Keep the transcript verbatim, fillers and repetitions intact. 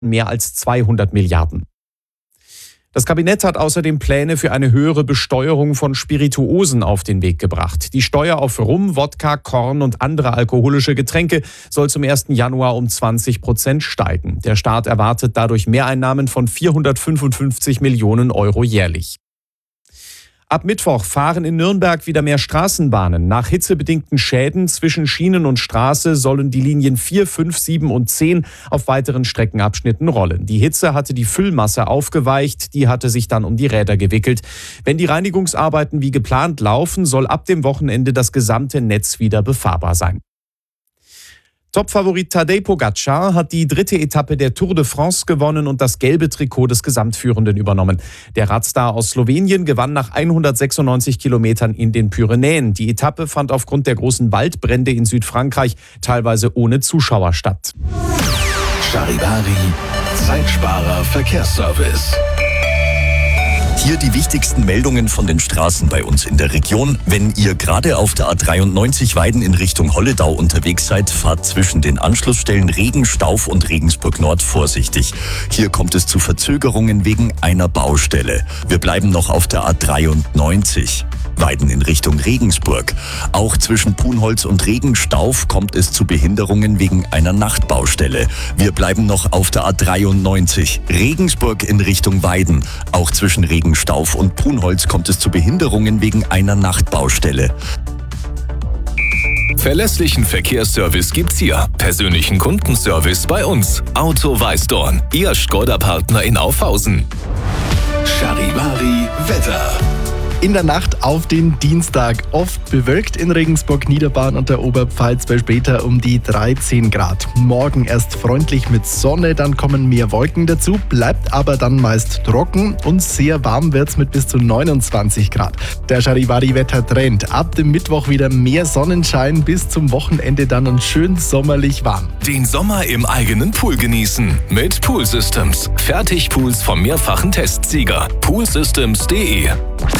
mehr als zweihundert Milliarden. Das Kabinett hat außerdem Pläne für eine höhere Besteuerung von Spirituosen auf den Weg gebracht. Die Steuer auf Rum, Wodka, Korn und andere alkoholische Getränke soll zum ersten Januar um zwanzig Prozent steigen. Der Staat erwartet dadurch Mehreinnahmen von vierhundertfünfundfünfzig Millionen Euro jährlich. Ab Mittwoch fahren in Nürnberg wieder mehr Straßenbahnen. Nach hitzebedingten Schäden zwischen Schienen und Straße sollen die Linien vier, fünf, sieben und zehn auf weiteren Streckenabschnitten rollen. Die Hitze hatte die Füllmasse aufgeweicht, die hatte sich dann um die Räder gewickelt. Wenn die Reinigungsarbeiten wie geplant laufen, soll ab dem Wochenende das gesamte Netz wieder befahrbar sein. Topfavorit Tadej Pogačar hat die dritte Etappe der Tour de France gewonnen und das gelbe Trikot des Gesamtführenden übernommen. Der Radstar aus Slowenien gewann nach hundertsechsundneunzig Kilometern in den Pyrenäen. Die Etappe fand aufgrund der großen Waldbrände in Südfrankreich teilweise ohne Zuschauer statt. Charivari, Zeitsparer Verkehrsservice. Hier die wichtigsten Meldungen von den Straßen bei uns in der Region. Wenn ihr gerade auf der A dreiundneunzig Weiden in Richtung Holledau unterwegs seid, fahrt zwischen den Anschlussstellen Regen, Stauf und Regensburg Nord vorsichtig. Hier kommt es zu Verzögerungen wegen einer Baustelle. Wir bleiben noch auf der A dreiundneunzig. Weiden in Richtung Regensburg. Auch zwischen Punholz und Regenstauf kommt es zu Behinderungen wegen einer Nachtbaustelle. Wir bleiben noch auf der A dreiundneunzig. Regensburg in Richtung Weiden. Auch zwischen Regenstauf und Punholz kommt es zu Behinderungen wegen einer Nachtbaustelle. Verlässlichen Verkehrsservice gibt's hier. Persönlichen Kundenservice bei uns. Auto Weißdorn, Ihr Škoda-Partner in Aufhausen. Charivari Wetter. In der Nacht auf den Dienstag oft bewölkt in Regensburg, Niederbayern und der Oberpfalz, bei später um die dreizehn Grad. Morgen erst freundlich mit Sonne, dann kommen mehr Wolken dazu, bleibt aber dann meist trocken und sehr warm wird's mit bis zu neunundzwanzig Grad. Der Charivari-Wettertrend. Ab dem Mittwoch wieder mehr Sonnenschein, bis zum Wochenende dann und schön sommerlich warm. Den Sommer im eigenen Pool genießen mit Pool Systems. Fertigpools vom mehrfachen Testsieger. pool systems punkt de